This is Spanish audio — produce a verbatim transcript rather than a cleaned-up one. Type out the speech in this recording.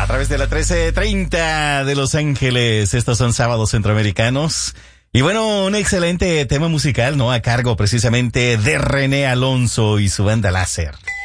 A través de la trece treinta de Los Ángeles. Estos son Sábados Centroamericanos. Y bueno, un excelente tema musical, ¿no? A cargo precisamente de René Alonso y su banda Láser.